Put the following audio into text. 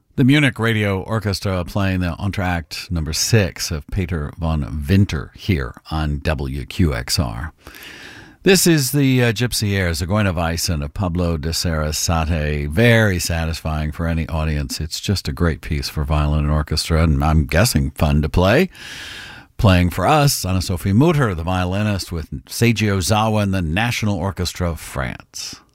The Munich Radio Orchestra playing the Entr'acte number 6 of Peter von Winter here on WQXR. This is the Gypsy Air, Zigeuner Weisen of Pablo de Sarasate. Very satisfying for any audience. It's just a great piece for violin and orchestra, and I'm guessing fun to play. Playing for us, Anna-Sophie Mutter, the violinist with Seiji Ozawa and the National Orchestra of France.